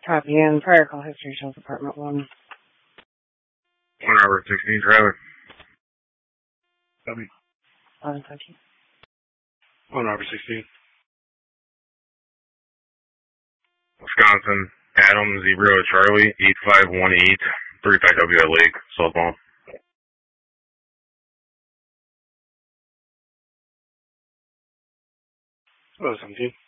Copy, and prior call history shows apartment 1. 1 hour 16, trailer. Copy. 11:13. 1 hour 16. Wisconsin, Adam, 0 Charlie, 8518, 35W at Lake, cell phone. 17.